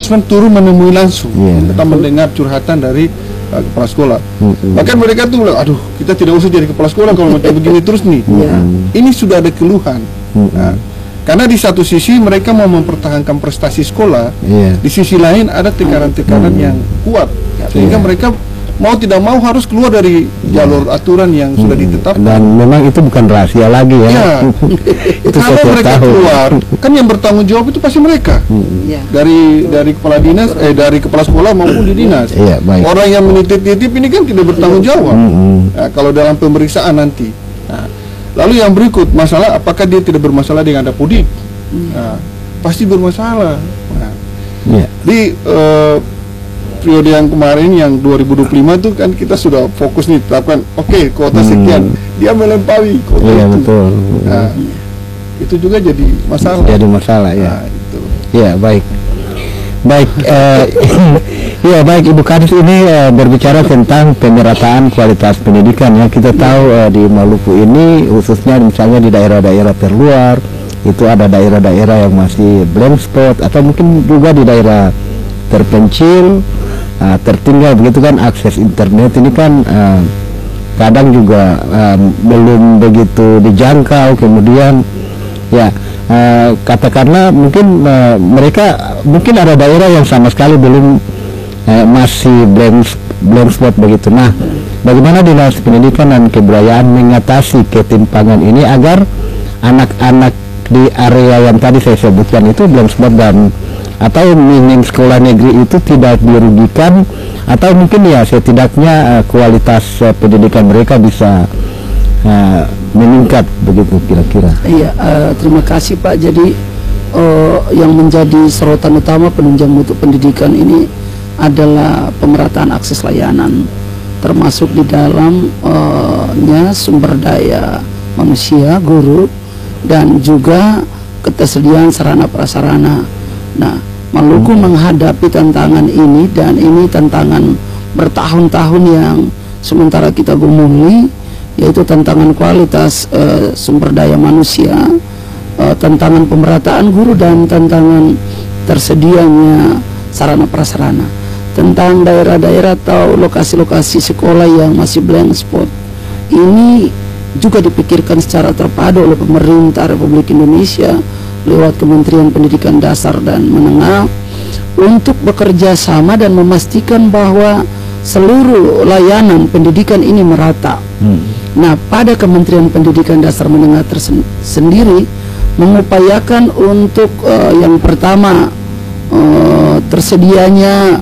ombudsman turun menemui langsung, kita mendengar curhatan dari kepala sekolah. Bahkan mereka tuh bilang, aduh, kita tidak usah jadi kepala sekolah kalau macam begini terus nih. Ini sudah ada keluhan. Nah, karena di satu sisi mereka mau mempertahankan prestasi sekolah, di sisi lain ada tekanan-tekanan yang kuat, sehingga mereka mau tidak mau harus keluar dari jalur aturan yang sudah ditetapkan. Dan memang itu bukan rahasia lagi ya. Itu kalau mereka keluar, kan yang bertanggung jawab itu pasti mereka. Dari kepala dinas, dari kepala sekolah maupun di dinas. Orang yang menitip-titip ini kan tidak bertanggung jawab. Nah, kalau dalam pemeriksaan nanti. Nah, lalu yang berikut, masalah apakah dia tidak bermasalah dengan Dapodik? Nah, pasti bermasalah. Nah, di periode yang kemarin yang 2025 itu kan kita sudah fokus nih tetapkan, oke, kuota sekian, dia melampaui kuota itu. Betul. Nah, itu juga jadi masalah. Jadi masalah ya. Nah, itu. Ya, baik. Ya, baik, Ibu Kadis, ini berbicara tentang pemerataan kualitas pendidikan ya. Kita tahu di Maluku ini khususnya misalnya di daerah-daerah terluar itu ada daerah-daerah yang masih blank spot, atau mungkin juga di daerah terpencil, tertinggal begitu kan. Akses internet ini kan kadang juga belum begitu dijangkau. Kemudian ya katakanlah mungkin mereka mungkin ada daerah yang sama sekali belum masih blank spot begitu. Nah, bagaimana Dinas Pendidikan dan Kebudayaan mengatasi ketimpangan ini agar anak-anak di area yang tadi saya sebutkan itu blank spot dan atau minim sekolah negeri itu tidak dirugikan, atau mungkin ya setidaknya kualitas pendidikan mereka bisa meningkat begitu kira-kira. Iya, terima kasih Pak. Jadi yang menjadi sorotan utama penunjang mutu pendidikan ini adalah pemerataan akses layanan, termasuk di dalamnya sumber daya manusia, guru, dan juga ketersediaan sarana prasarana. Nah, Maluku menghadapi tantangan ini, dan ini tantangan bertahun-tahun yang sementara kita gumuli, yaitu tantangan kualitas sumber daya manusia, tantangan pemerataan guru, dan tantangan tersedianya sarana prasarana. Tentang daerah-daerah atau lokasi-lokasi sekolah yang masih blank spot, ini juga dipikirkan secara terpadu oleh pemerintah Republik Indonesia lewat Kementerian Pendidikan Dasar dan Menengah untuk bekerja sama dan memastikan bahwa seluruh layanan pendidikan ini merata. Nah, pada Kementerian Pendidikan Dasar Menengah sendiri mengupayakan untuk yang pertama tersedianya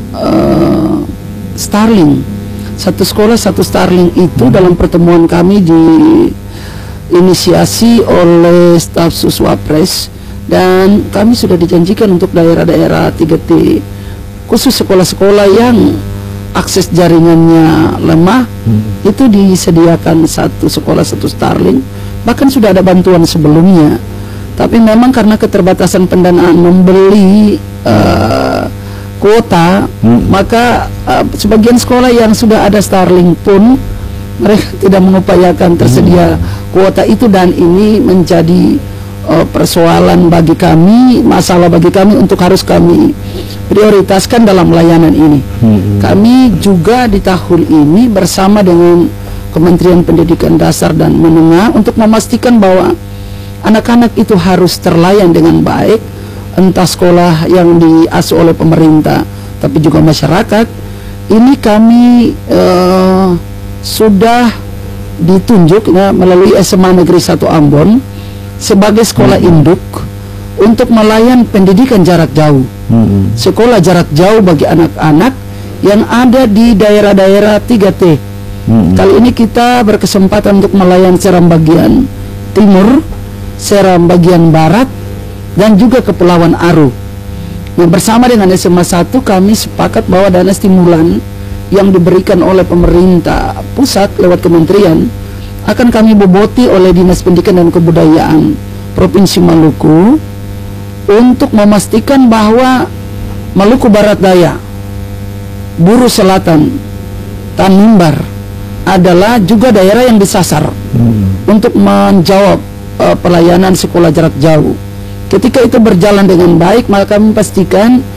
Starlink, satu sekolah satu Starlink itu dalam pertemuan kami diinisiasi oleh staf Suswapres, dan kami sudah dijanjikan untuk daerah-daerah 3T, khusus sekolah-sekolah yang akses jaringannya lemah, itu disediakan satu sekolah satu Starlink. Bahkan sudah ada bantuan sebelumnya, tapi memang karena keterbatasan pendanaan membeli kuota, maka sebagian sekolah yang sudah ada Starlink pun mereka tidak mengupayakan tersedia kuota itu, dan ini menjadi persoalan bagi kami, masalah bagi kami untuk harus kami prioritaskan dalam layanan ini. Kami juga di tahun ini bersama dengan Kementerian Pendidikan Dasar dan Menengah untuk memastikan bahwa anak-anak itu harus terlayan dengan baik, entah sekolah yang diasuh oleh pemerintah tapi juga masyarakat. Ini kami sudah ditunjuk melalui SMA Negeri 1 Ambon sebagai sekolah induk untuk melayan pendidikan jarak jauh, sekolah jarak jauh bagi anak-anak yang ada di daerah-daerah 3T. Kali ini kita berkesempatan untuk melayan Seram bagian timur, Seram bagian barat, dan juga Kepulauan Aru. Nah, bersama dengan SMA 1 kami sepakat bahwa dana stimulan yang diberikan oleh pemerintah pusat lewat kementerian akan kami boboti oleh Dinas Pendidikan dan Kebudayaan Provinsi Maluku untuk memastikan bahwa Maluku Barat Daya, Buru Selatan, Tanimbar adalah juga daerah yang disasar untuk menjawab pelayanan sekolah jarak jauh. Ketika itu berjalan dengan baik, maka kami pastikan